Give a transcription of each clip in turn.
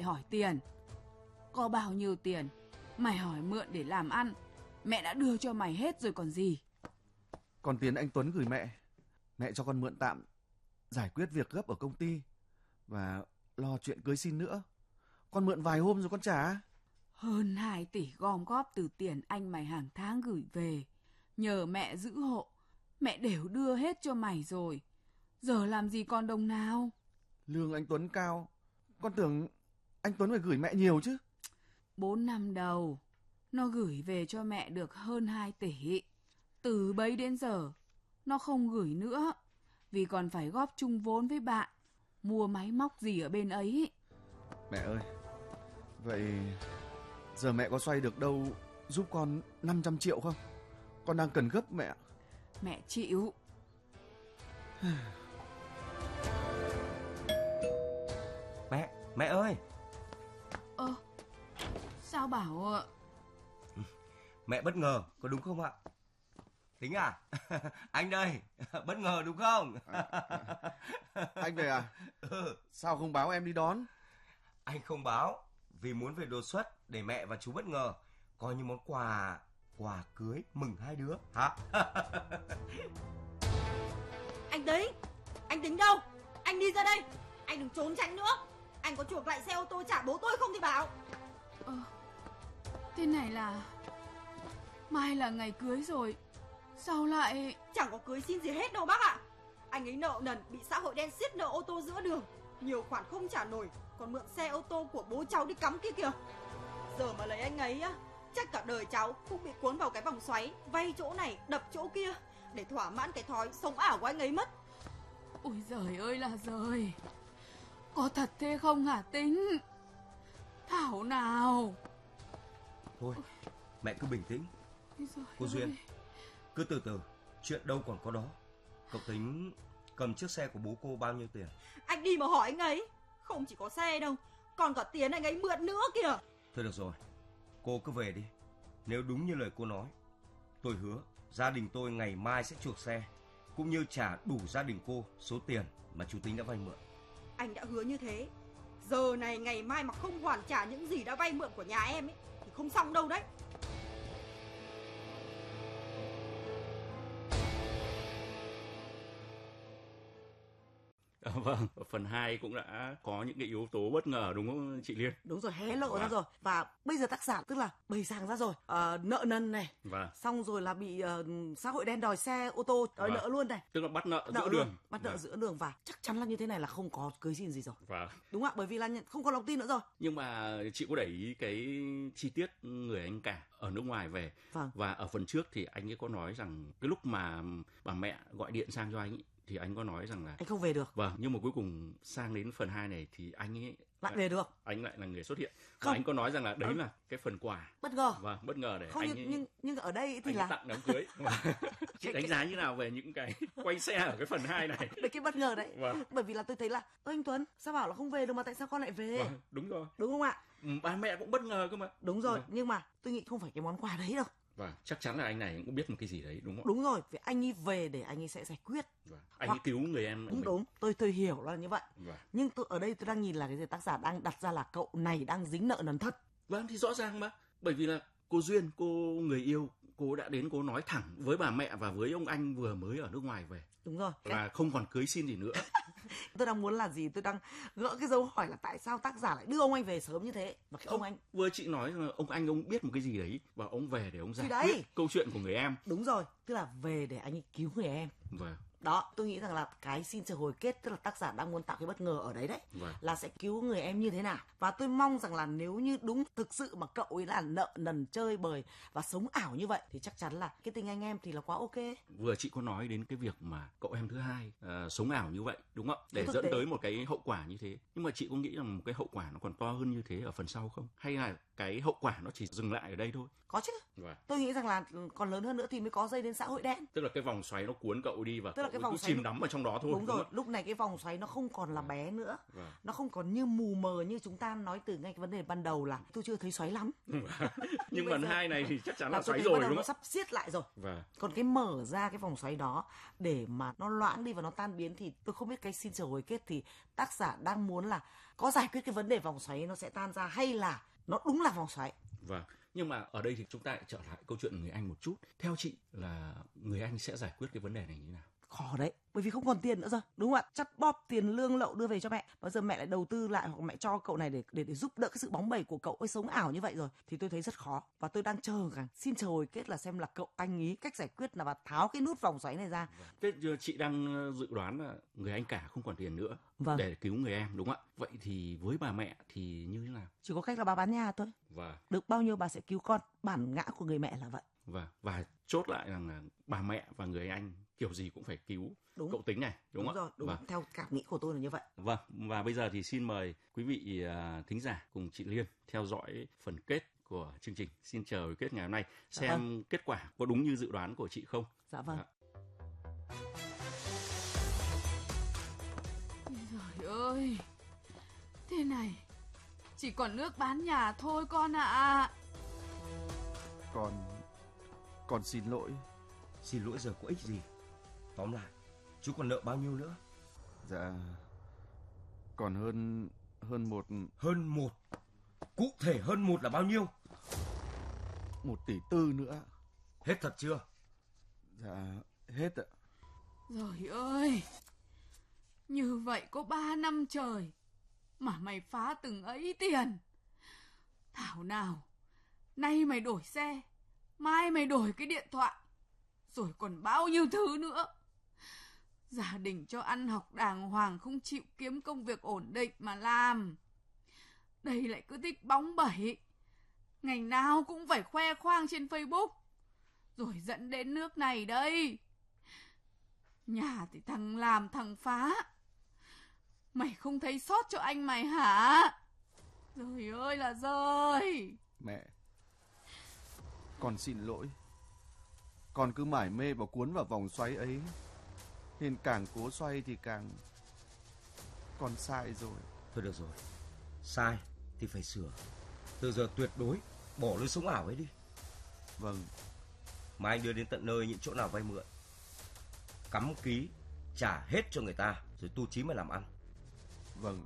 lại hỏi tiền. Có bao nhiêu tiền mày hỏi mượn để làm ăn, mẹ đã đưa cho mày hết rồi còn gì. Còn tiền anh Tuấn gửi mẹ cho con mượn tạm giải quyết việc gấp ở công ty và lo chuyện cưới xin nữa. Con mượn vài hôm rồi con trả. Hơn 2 tỷ gom góp từ tiền anh mày hàng tháng gửi về, nhờ mẹ giữ hộ, mẹ đều đưa hết cho mày rồi. Giờ làm gì còn đồng nào. Lương anh Tuấn cao, con tưởng anh Tuấn phải gửi mẹ nhiều chứ. 4 năm đầu, nó gửi về cho mẹ được hơn 2 tỷ. Từ bấy đến giờ, nó không gửi nữa, vì còn phải góp chung vốn với bạn, mua máy móc gì ở bên ấy. Mẹ ơi, vậy giờ mẹ có xoay được đâu giúp con 500 triệu không? Con đang cần gấp mẹ. Mẹ chịu. Mẹ ơi. Sao Bảo ạ? Mẹ bất ngờ, có đúng không ạ? Tính à? Anh đây, bất ngờ đúng không? Anh về à? Sao không báo em đi đón? Anh không báo, vì muốn về đột xuất để mẹ và chú bất ngờ, coi như món quà cưới mừng hai đứa hả? Anh tính đâu? Anh đi ra đây, anh đừng trốn tránh nữa. Anh có chuộc lại xe ô tô trả bố tôi không thì bảo. Thế này là mai là ngày cưới rồi, sao lại... Chẳng có cưới xin gì hết đâu bác ạ. Anh ấy nợ nần, bị xã hội đen siết nợ ô tô giữa đường, nhiều khoản không trả nổi, còn mượn xe ô tô của bố cháu đi cắm kia kìa. Giờ mà lấy anh ấy á, chắc cả đời cháu cũng bị cuốn vào cái vòng xoáy, vay chỗ này đập chỗ kia để thỏa mãn cái thói sống ảo của anh ấy mất. Ôi giời ơi là giời, có thật thế không hả Tính? Thảo nào. Thôi, mẹ cứ bình tĩnh. Cô Duyên, cứ từ từ, chuyện đâu còn có đó. Cậu tính cầm chiếc xe của bố cô bao nhiêu tiền? Anh đi mà hỏi anh ấy, không chỉ có xe đâu, còn cả tiền anh ấy mượn nữa kìa. Thôi được rồi, cô cứ về đi. Nếu đúng như lời cô nói, tôi hứa gia đình tôi ngày mai sẽ chuộc xe, cũng như trả đủ gia đình cô số tiền mà chú Tính đã vay mượn. Anh đã hứa như thế, giờ này ngày mai mà không hoàn trả những gì đã vay mượn của nhà em ấy thì không xong đâu đấy. Vâng, phần 2 cũng đã có những cái yếu tố bất ngờ đúng không chị Liên? Đúng rồi, hé lộ ra rồi. Và bây giờ tác giả tức là bày sàng ra rồi. Nợ nần này, xong rồi là bị xã hội đen đòi xe ô tô, đòi nợ luôn này. Tức là bắt nợ giữa đường. Bắt nợ giữa đường, và chắc chắn là như thế này là không có cưới xin gì rồi. Đúng ạ, bởi vì là không có lòng tin nữa rồi. Nhưng mà chị có để ý cái chi tiết người anh cả ở nước ngoài về. Và ở phần trước thì anh ấy có nói rằng cái lúc mà bà mẹ gọi điện sang cho anh ấy, thì anh có nói rằng là anh không về được. Nhưng mà cuối cùng sang đến phần 2 này thì anh ấy lại về được. Anh lại là người xuất hiện. Và anh có nói rằng là đấy là cái phần quà bất ngờ. Bất ngờ để không, anh ấy, nhưng ở đây thì là tặng đám cưới. Chị đánh giá như nào về những cái quay xe ở cái phần 2 này? Đấy, cái bất ngờ đấy. Bởi vì là tôi thấy là anh Tuấn sao bảo là không về được mà tại sao con lại về? Đúng rồi. Đúng không ạ? Ba mẹ cũng bất ngờ cơ mà. Đúng rồi, nhưng mà tôi nghĩ không phải cái món quà đấy đâu. Chắc chắn là anh này cũng biết một cái gì đấy đúng không? Đúng rồi, vì anh ấy về để anh ấy sẽ giải quyết. Anh ấy cứu người em. Đúng, tôi hiểu là như vậy. Nhưng ở đây tôi đang nhìn là cái gì tác giả đang đặt ra là cậu này đang dính nợ nần thật. Thì rõ ràng mà, bởi vì là cô Duyên, cô người yêu, cô đã đến cô nói thẳng với bà mẹ và với ông anh vừa mới ở nước ngoài về. Đúng rồi. Là không còn cưới xin gì nữa. Tôi đang muốn là gì? Tôi đang gỡ cái dấu hỏi là tại sao tác giả lại đưa ông anh về sớm như thế? Và cái ông anh vừa chị nói là ông anh ông biết một cái gì đấy và ông về để ông giải quyết câu chuyện của người em. Đúng rồi, tức là về để anh ấy cứu người em. Đó, tôi nghĩ rằng là cái xin sự hồi kết, tức là tác giả đang muốn tạo cái bất ngờ ở đấy là sẽ cứu người em như thế nào. Và tôi mong rằng là nếu như đúng thực sự mà cậu ấy là nợ nần chơi bời và sống ảo như vậy thì chắc chắn là cái tình anh em thì là quá ok. Vừa chị có nói đến cái việc mà cậu em thứ hai sống ảo như vậy đúng không? Để dẫn tới một cái hậu quả như thế. Nhưng mà chị có nghĩ rằng một cái hậu quả nó còn to hơn như thế ở phần sau không? Hay là cái hậu quả nó chỉ dừng lại ở đây thôi? Có chứ. Tôi nghĩ rằng là còn lớn hơn nữa thì mới có dây đến xã hội đen. Tức là cái vòng xoáy nó cuốn cậu đi và cậu cái vòng xoáy chìm đắm ở trong đó thôi. Đúng rồi, lúc này cái vòng xoáy nó không còn là bé nữa. Nó không còn như mù mờ như chúng ta nói từ ngay cái vấn đề ban đầu là tôi chưa thấy xoáy lắm. Nhưng phần 2 này thì chắc chắn là xoáy rồi, đúng không? Nó sắp siết lại rồi. Còn cái mở ra cái vòng xoáy đó để mà nó loãng đi và nó tan biến thì tôi không biết cái xin chờ hồi kết thì tác giả đang muốn là có giải quyết cái vấn đề vòng xoáy nó sẽ tan ra hay là nó đúng là vòng xoáy. Vâng. Nhưng mà ở đây thì chúng ta lại trở lại câu chuyện người Anh một chút. Theo chị là người Anh sẽ giải quyết cái vấn đề này như thế nào? Khó đấy, bởi vì không còn tiền nữa rồi, đúng không ạ? Chắt bóp tiền lương lậu đưa về cho mẹ, bây giờ mẹ lại đầu tư lại hoặc mẹ cho cậu này để giúp đỡ cái sự bóng bẩy của cậu ấy sống ảo như vậy rồi thì tôi thấy rất khó và tôi đang chờ cả xin chờ hồi kết là xem là cậu anh ý cách giải quyết là và tháo cái nút vòng xoáy này ra. Thế chị đang dự đoán là người anh cả không còn tiền nữa để cứu người em đúng không ạ? Vậy thì với bà mẹ thì như thế nào? Chỉ có cách là bà bán nhà thôi. Được bao nhiêu bà sẽ cứu con, bản ngã của người mẹ là vậy. Và chốt lại rằng là bà mẹ và người anh kiểu gì cũng phải cứu cậu Tính này, đúng không? Đúng rồi, theo cảm nghĩ của tôi là như vậy. Và bây giờ thì xin mời quý vị thính giả cùng chị Liên theo dõi phần kết của chương trình Xin chờ hồi kết ngày hôm nay, xem kết quả có đúng như dự đoán của chị không. Dạ vâng. Trời ơi, thế này chỉ còn nước bán nhà thôi con ạ. Con xin lỗi. Xin lỗi giờ có ích gì? Tóm lại, chú còn nợ bao nhiêu nữa? Dạ, còn hơn một. Hơn một? Cụ thể hơn một là bao nhiêu? 1,4 tỷ nữa. Hết thật chưa? Dạ, hết ạ. Trời ơi, như vậy có 3 năm trời mà mày phá từng ấy tiền. Thảo nào, nay mày đổi xe, mai mày đổi cái điện thoại, rồi còn bao nhiêu thứ nữa. Gia đình cho ăn học đàng hoàng, không chịu kiếm công việc ổn định mà làm. Đây lại cứ thích bóng bẩy, ngày nào cũng phải khoe khoang trên Facebook, rồi dẫn đến nước này đây. Nhà thì thằng làm thằng phá, mày không thấy xót cho anh mày hả? Trời ơi là giời. Mẹ, con xin lỗi. Con cứ mải mê và cuốn vào vòng xoáy ấy, nên càng cố xoay thì càng... Con sai rồi. Thôi được rồi, sai thì phải sửa. Từ giờ tuyệt đối bỏ lối sống ảo ấy đi. Vâng. Mà anh đưa đến tận nơi những chỗ nào vay mượn, cắm ký trả hết cho người ta, rồi tu chí mà làm ăn. Vâng.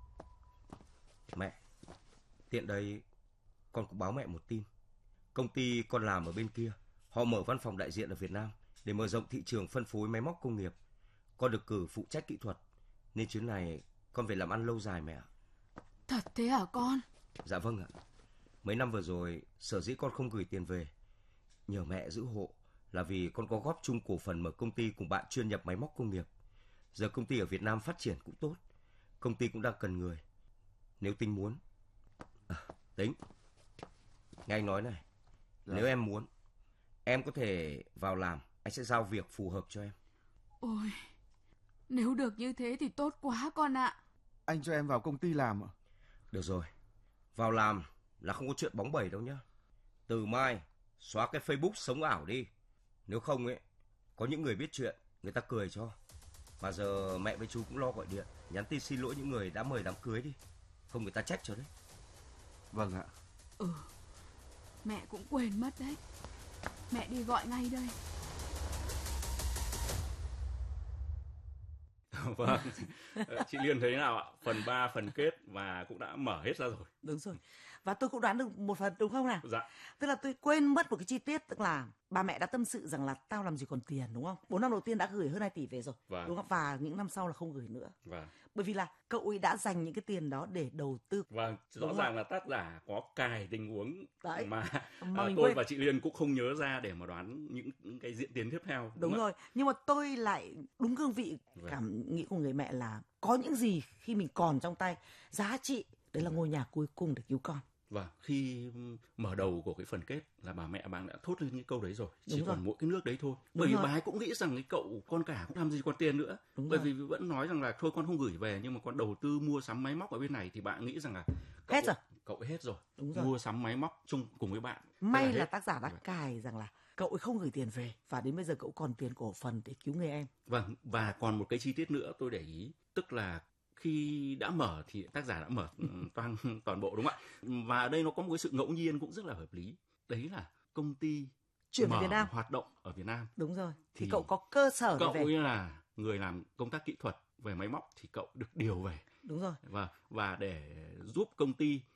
Mẹ, tiện đây con cũng báo mẹ một tin. Công ty con làm ở bên kia, họ mở văn phòng đại diện ở Việt Nam để mở rộng thị trường phân phối máy móc công nghiệp. Con được cử phụ trách kỹ thuật, nên chuyến này con về làm ăn lâu dài mẹ ạ. Thật thế hả con? Dạ vâng ạ. Mấy năm vừa rồi sở dĩ con không gửi tiền về nhờ mẹ giữ hộ là vì con có góp chung cổ phần mở công ty cùng bạn chuyên nhập máy móc công nghiệp. Giờ công ty ở Việt Nam phát triển cũng tốt, công ty cũng đang cần người. Nếu Tính muốn... Tính, nghe anh nói này, nếu em muốn, em có thể vào làm, anh sẽ giao việc phù hợp cho em. Ôi, nếu được như thế thì tốt quá con ạ. Anh cho em vào công ty làm ạ? Được rồi, vào làm là không có chuyện bóng bẩy đâu nhá. Từ mai xóa cái Facebook sống ảo đi. Nếu không ấy, có những người biết chuyện, người ta cười cho. Mà giờ mẹ với chú cũng lo gọi điện, nhắn tin xin lỗi những người đã mời đám cưới đi, không người ta trách cho đấy. Vâng ạ. Mẹ cũng quên mất đấy. Mẹ đi gọi ngay đây. Vâng, chị Liên thấy nào ạ? Phần 3, phần kết và cũng đã mở hết ra rồi. Đúng rồi. Và tôi cũng đoán được một phần đúng không nào? Dạ. Tức là tôi quên mất một cái chi tiết, tức là bà mẹ đã tâm sự rằng là tao làm gì còn tiền đúng không? 4 năm đầu tiên đã gửi hơn 2 tỷ về rồi. Đúng không? Và những năm sau là không gửi nữa. Bởi vì là cậu ấy đã dành những cái tiền đó để đầu tư. Vâng, rõ ràng là tác giả có cài tình huống đấy. mà tôi quên. Và chị Liên cũng không nhớ ra để mà đoán những cái diễn tiến tiếp theo. Đúng rồi, nhưng mà tôi lại đúng cương vị cảm nghĩ của người mẹ là có những gì khi mình còn trong tay, giá trị, đấy là ngôi nhà cuối cùng để cứu con. Và khi mở đầu của cái phần kết là bà mẹ bạn đã thốt lên những câu đấy rồi. Chỉ còn mỗi cái nước đấy thôi. Bởi vì bà ấy cũng nghĩ rằng cái cậu con cả cũng làm gì còn tiền nữa. Bởi vì vẫn nói rằng là thôi con không gửi về, nhưng mà con đầu tư mua sắm máy móc ở bên này thì bạn nghĩ rằng là cậu hết rồi. Đúng rồi. Mua sắm máy móc chung cùng với bạn. May là tác giả đã cài rằng là cậu ấy không gửi tiền về và đến bây giờ cậu còn tiền cổ phần để cứu người em. Vâng, và còn một cái chi tiết nữa tôi để ý, tức là khi đã mở thì tác giả đã mở toàn bộ, đúng không ạ? Và ở đây nó có một cái sự ngẫu nhiên cũng rất là hợp lý. Đấy là công ty chuyển về Việt Nam, hoạt động ở Việt Nam. Đúng rồi. Thì cậu có cơ sở để về. về. Cậu ấy là người làm công tác kỹ thuật về máy móc thì cậu được điều về. Đúng rồi. Và để giúp công ty